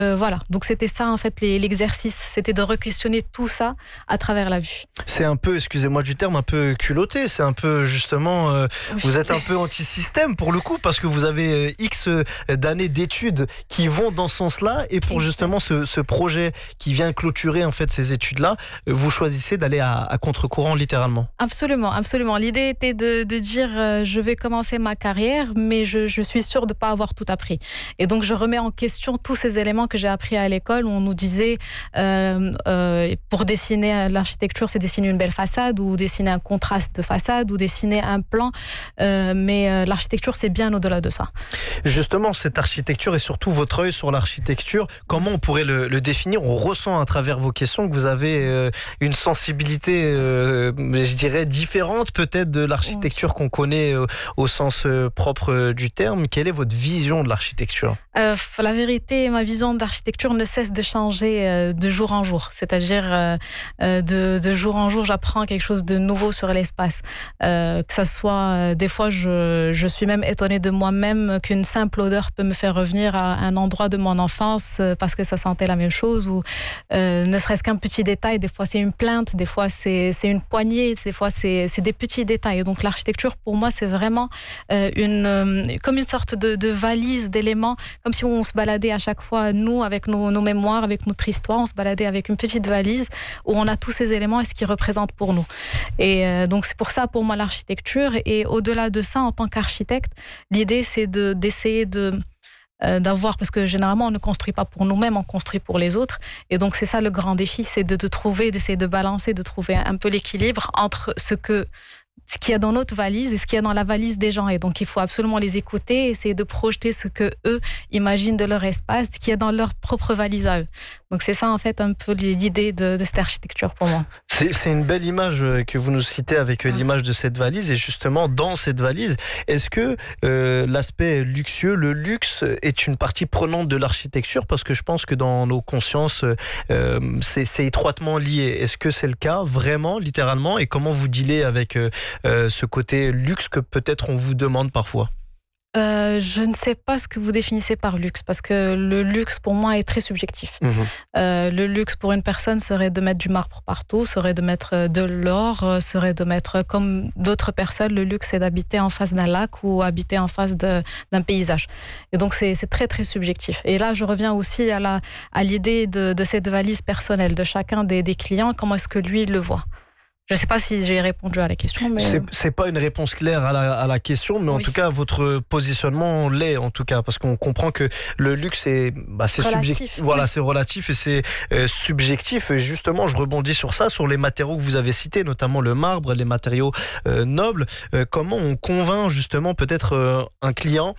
Voilà, donc c'était ça en fait l'exercice, c'était de re-questionner tout ça à travers la vue. C'est un peu, excusez-moi du terme, un peu culotté, c'est un peu justement, Oui. vous êtes un peu anti-système pour le coup, parce que vous avez X d'années d'études qui vont dans ce sens-là, et pour justement ce projet qui vient clôturer en fait ces études-là, vous choisissez d'aller à contre-courant littéralement. Absolument, absolument. L'idée était de dire je vais commencer ma carrière, mais je suis sûre de ne pas avoir tout appris. Et donc je remets en question tous ces éléments que j'ai appris à l'école où on nous disait pour dessiner l'architecture, c'est dessiner une belle façade ou dessiner un contraste de façade ou dessiner un plan. Mais l'architecture, c'est bien au-delà de ça. Justement, cette architecture et surtout votre œil sur l'architecture, comment on pourrait le définir? On ressent à travers vos questions que vous avez une sensibilité, je dirais, différente peut-être de l'architecture qu'on connaît au sens propre du terme. Quelle est votre vision de l'architecture? La vérité, ma vision d'architecture ne cesse de changer de jour en jour. C'est-à-dire, de jour en jour, j'apprends quelque chose de nouveau sur l'espace. Que ça soit, des fois, je suis même étonnée de moi-même qu'une simple odeur peut me faire revenir à un endroit de mon enfance parce que ça sentait la même chose. Ou ne serait-ce qu'un petit détail. Des fois, c'est une plainte, des fois, c'est une poignée, des fois, c'est des petits détails. Et donc, l'architecture, pour moi, c'est vraiment comme une sorte de valise d'éléments, comme si on se baladait à chaque fois, nous, avec nos mémoires, avec notre histoire, on se baladait avec une petite valise où on a tous ces éléments et ce qu'ils représentent pour nous. Et donc, c'est pour ça, pour moi, l'architecture. Et au-delà de ça, en tant qu'architecte, l'idée, c'est d'essayer d'avoir, parce que généralement, on ne construit pas pour nous-mêmes, on construit pour les autres. Et donc, c'est ça le grand défi, c'est de trouver, d'essayer de balancer, de trouver un peu l'équilibre entre ce qu'il y a dans notre valise et ce qu'il y a dans la valise des gens. Et donc, il faut absolument les écouter, essayer de projeter ce que eux imaginent de leur espace, ce qu'il y a dans leur propre valise à eux. Donc, c'est ça, en fait, un peu l'idée de cette architecture pour moi. C'est une belle image que vous nous citez avec l'image de cette valise. Et justement, dans cette valise, est-ce que l'aspect luxueux, le luxe, est une partie prenante de l'architecture? Parce que je pense que dans nos consciences, c'est étroitement lié. Est-ce que c'est le cas, vraiment, littéralement? Et comment vous dealez avec ce côté luxe que peut-être on vous demande parfois? Je ne sais pas ce que vous définissez par luxe, parce que le luxe pour moi est très subjectif. Le luxe pour une personne serait de mettre du marbre partout, serait de mettre de l'or, serait de mettre, comme d'autres personnes, le luxe c'est d'habiter en face d'un lac ou habiter en face d'un paysage. Et donc c'est très très subjectif. Et là je reviens aussi à l'idée de cette valise personnelle de chacun des clients, comment est-ce que lui il le voit. Je ne sais pas si j'ai répondu à la question. Mais... C'est pas une réponse claire à la question, mais en tout cas, votre positionnement l'est, en tout cas, parce qu'on comprend que le luxe, c'est subjectif. Voilà, c'est relatif et c'est subjectif. Et justement, je rebondis sur ça, sur les matériaux que vous avez cités, notamment le marbre, les matériaux nobles. Comment on convainc justement peut-être un client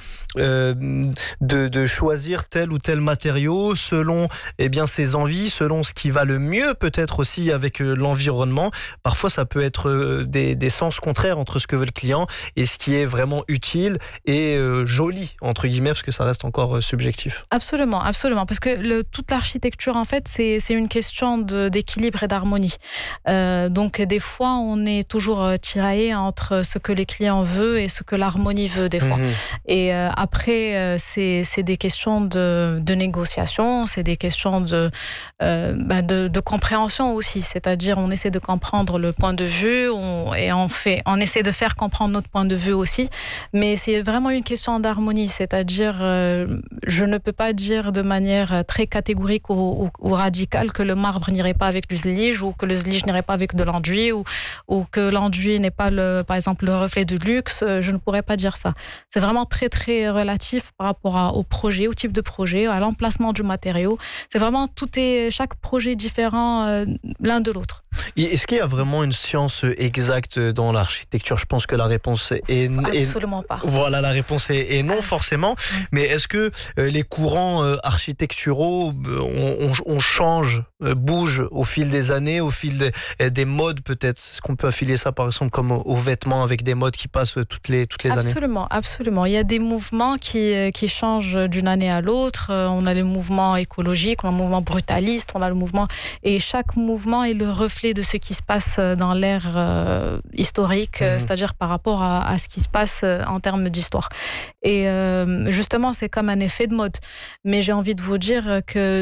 de choisir tel ou tel matériau selon ses envies, selon ce qui va le mieux, peut-être aussi avec l'environnement. Parfois, ça peut être des sens contraires entre ce que veut le client et ce qui est vraiment utile et joli, entre guillemets, parce que ça reste encore subjectif. Absolument, absolument. Parce que toute l'architecture, en fait, c'est une question d'équilibre et d'harmonie. Donc, des fois, on est toujours tiraillé entre ce que les clients veulent et ce que l'harmonie veut, des fois. Et après, c'est des questions de négociation, c'est des questions de compréhension aussi. C'est-à-dire, on essaie de comprendre le point de vue et on essaie de faire comprendre notre point de vue aussi, mais c'est vraiment une question d'harmonie, c'est-à-dire je ne peux pas dire de manière très catégorique ou radicale que le marbre n'irait pas avec du zlige ou que le zlige n'irait pas avec de l'enduit ou que l'enduit n'est pas par exemple le reflet du luxe. Je ne pourrais pas dire ça. C'est vraiment très très relatif par rapport au projet, au type de projet, à l'emplacement du matériau. C'est vraiment chaque projet différent l'un de l'autre. Est-ce qu'il y a vraiment une science exacte dans l'architecture? Je pense que la réponse est... Absolument pas. Voilà, la réponse est non forcément. Mais est-ce que les courants architecturaux bougent au fil des années, au fil des modes peut-être? Est-ce qu'on peut affilier ça par exemple comme aux vêtements avec des modes qui passent toutes les années? Absolument, absolument. Il y a des mouvements qui changent d'une année à l'autre. On a les mouvements écologiques, on a le mouvement brutaliste, on a le mouvement... Et chaque mouvement est le reflet reflet de ce qui se passe dans l'ère historique, c'est-à-dire par rapport à ce qui se passe en termes d'histoire. Et justement, c'est comme un effet de mode. Mais j'ai envie de vous dire que